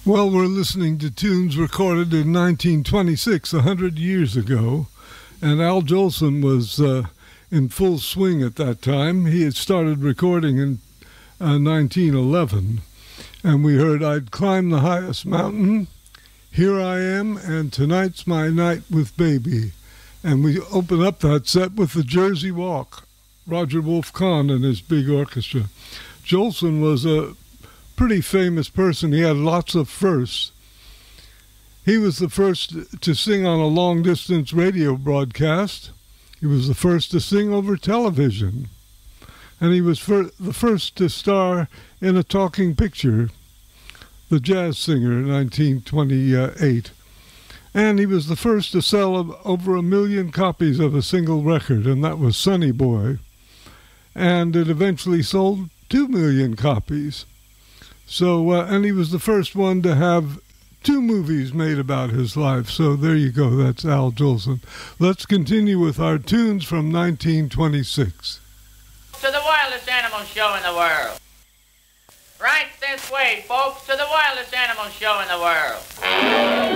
Well, we're listening to tunes recorded in 1926, 100 years ago, and Al Jolson was in full swing at that time. He had started recording in 1911, and we heard I'd Climb the Highest Mountain, Here I Am, and Tonight's My Night with Baby. And we open up that set with the Jersey Walk, Roger Wolf Kahn and his big orchestra. Jolson was a pretty famous person. He had lots of firsts. He was the first to sing on a long-distance radio broadcast. He was the first to sing over television. And he was the first to star in a talking picture, The Jazz Singer, in 1928. And he was the first to sell over 1 million copies of a single record, and that was Sonny Boy. And it eventually sold 2 million copies. So, and he was the first one to have 2 movies made about his life. So there you go. That's Al Jolson. Let's continue with our tunes from 1926. To the wildest animal show in the world. Right this way, folks, to the wildest animal show in the world.